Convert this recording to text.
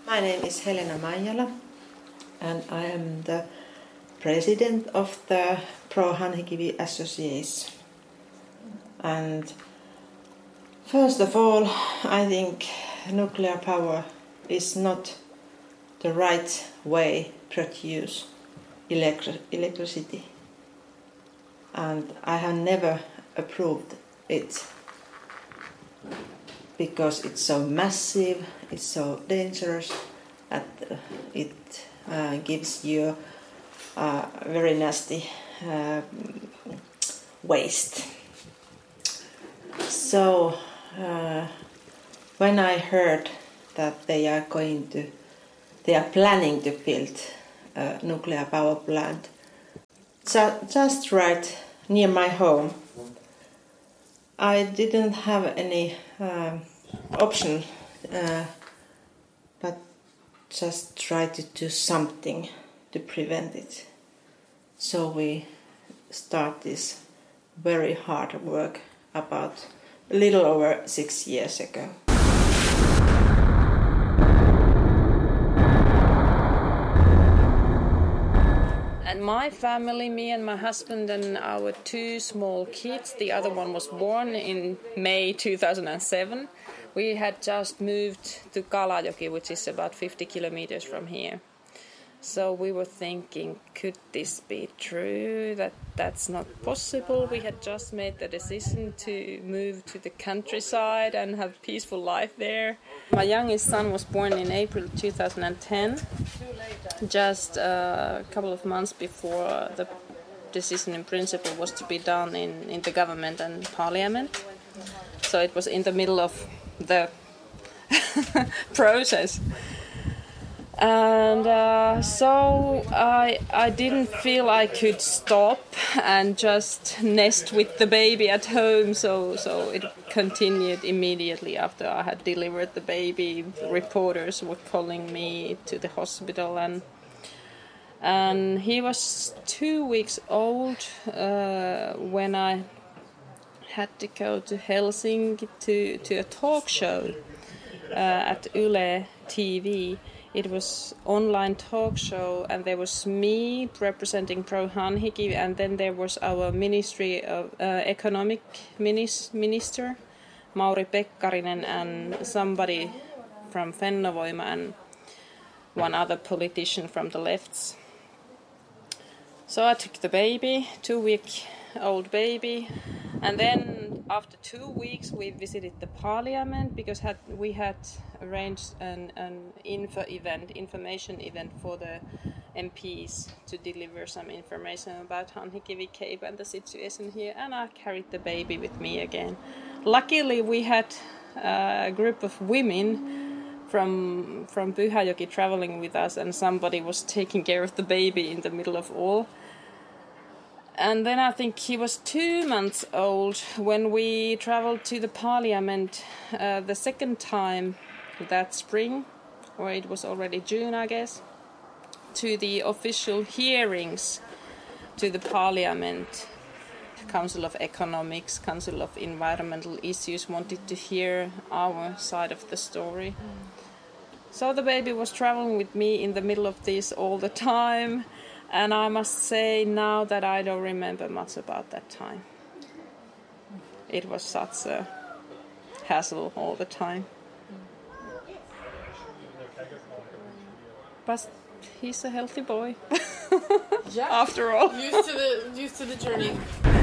My name is Helena Maijala and I am the president of the Pro-Hanhikivi Association. And first of all, I think nuclear power is not the right way to produce electricity. And I have never approved it because it's so massive, it's so dangerous, that it gives you very nasty waste. So when I heard that they are planning to build a nuclear power plant just right near my home, I didn't have any option but just try to do something to prevent it. So we start this very hard work about a little over 6 years ago. And my family, me and my husband and our 2 small kids, the other one was born in May 2007. We had just moved to Kalajoki, which is about 50 kilometers from here. So we were thinking, could this be true, that's not possible? We had just made the decision to move to the countryside and have a peaceful life there. My youngest son was born in April 2010, just a couple of months before the decision in principle was to be done in the government and parliament. So it was in the middle of the process. And so I didn't feel I could stop and just nest with the baby at home, so it continued immediately after I had delivered the baby. The reporters were calling me to the hospital, and he was 2 weeks old when I had to go to Helsinki to a talk show at Yle TV. It was online talk show, and there was me representing Pro-Hanhikivi, and then there was our Ministry of Economic Minister, Mauri Pekkarinen, and somebody from Fennovoima, and one other politician from the lefts. So I took the baby, 2-week-old baby, and then after 2 weeks we visited the parliament because we had arranged an information event for the MPs to deliver some information about Hanhikivi Cave and the situation here, and I carried the baby with me again. Luckily we had a group of women from Pyhäjoki traveling with us, and somebody was taking care of the baby in the middle of all. And then I think he was 2 months old when we traveled to the parliament the second time that spring, or it was already June, I guess, to the official hearings to the parliament. Council of Economics, Council of Environmental Issues wanted to hear our side of the story. So the baby was traveling with me in the middle of this all the time. And I must say now that I don't remember much about that time. It was such a hassle all the time. But he's a healthy boy. Yeah. After all. Used to the journey.